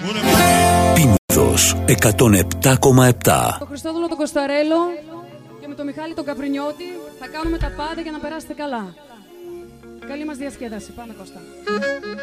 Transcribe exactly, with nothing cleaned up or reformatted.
Πίνδος εκατόν επτά κόμμα επτά. Το Χριστόδουλο τον Κωνσταρέλο και με τον Μιχάλη τον Καπρινιώτη θα κάνουμε τα πάντα για να περάσετε καλά. Καλή μας διασκέδαση. Πάμε, Κώστα.